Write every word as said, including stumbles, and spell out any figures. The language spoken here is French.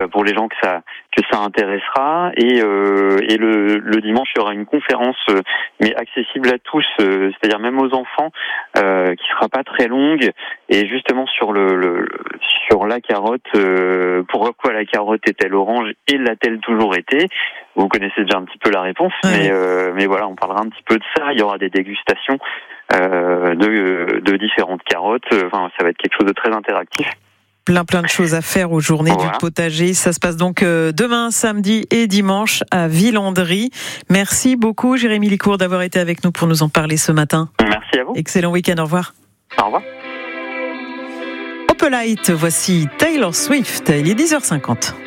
pour les gens que ça que ça intéressera. Et, euh, et le, le dimanche, il y aura une conférence, euh, mais accessible à tous, euh, c'est-à-dire même aux enfants, euh, qui sera pas très longue, et justement sur le, le sur la carotte. Euh, pourquoi la carotte est-elle orange et l'a-t-elle toujours été? Vous connaissez déjà un petit peu la réponse, ouais. mais euh, mais voilà, on parlera un petit peu de ça. Il y aura des dégustations euh, de de différentes carottes. Enfin, ça va être quelque chose de très interactif. Plein plein de choses à faire aux journées voilà. du potager. Ça se passe donc demain, samedi et dimanche à Villandry. Merci beaucoup Jérémy Licourt d'avoir été avec nous pour nous en parler ce matin. Merci à vous. Excellent week-end, au revoir. Au revoir. Opelite, voici Taylor Swift, il est dix heures cinquante.